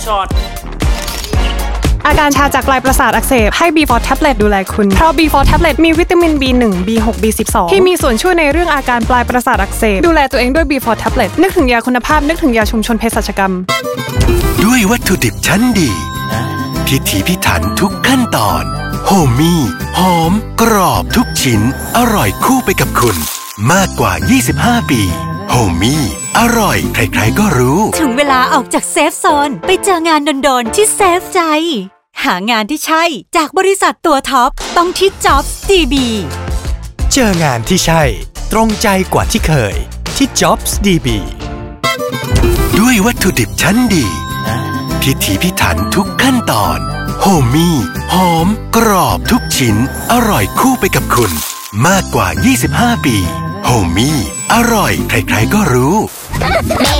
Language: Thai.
ช็อตอาการชาจากปลายประสาทอักเสบให้ B4 Tablet ดูแลคุณเพราะ B4 Tablet มีวิตามิน B1 B6 B12 ที่มีส่วนช่วยในเรื่องอาการปลายประสาทอักเสบดูแลตัวเองด้วย B4 Tablet นึกถึงยาคุณภาพนึกถึงยาชุมชนเภสัชกรรมด้วยวัตถุดิบชั้นดีพิถีพิถันทุกขั้นตอนโฮมี่หอมกรอบทุกชิ้นอร่อยคู่ไปกับคุณมากกว่า25ปีโฮมี่อร่อยใครๆก็รู้ถึงเวลาออกจากเซฟโซนไปเจองานโดนๆที่เซฟใจหางานที่ใช่จากบริษัทตัวท็อปต้องที่ Jobs DB เจองานที่ใช่ตรงใจกว่าที่เคยที่ Jobs DB ด้วยวัตถุดิบชั้นดีพิถีพิถันทุกขั้นตอนโฮมี่หอมกรอบทุกชิ้นอร่อยคู่ไปกับคุณมากกว่า25ปีโฮมี่อร่อยใครๆก็รู้